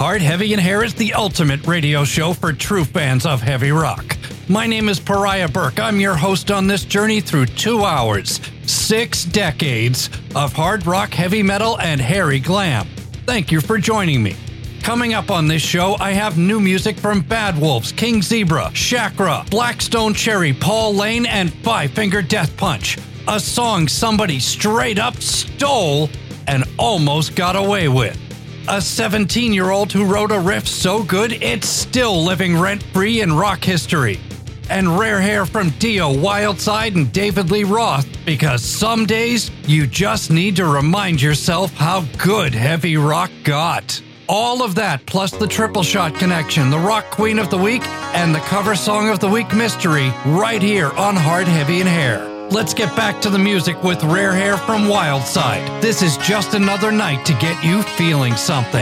Hard, Heavy, and Hair is the ultimate radio show for true fans of heavy rock. My name is Pariah Burke. I'm your host on this journey through 2 hours, 6 decades of hard rock, heavy metal, and hairy glam. Thank you for joining me. Coming up on this show, I have new music from Bad Wolves, King Zebra, Chakra, Blackstone Cherry, Paul Lane, and Five Finger Death Punch. A song somebody straight up stole and almost got away with. A 17-year-old who wrote a riff so good it's still living rent-free in rock history. And rare hair from Dio, Wildside, and David Lee Roth, because some days you just need to remind yourself how good heavy rock got. All of that, plus the Triple Shot Connection, the Rock Queen of the Week, and the Cover Song of the Week mystery, right here on Hard, Heavy, and Hair. Let's get back to the music with Rare Hair from Wildside. This is Just Another Night to get you feeling something.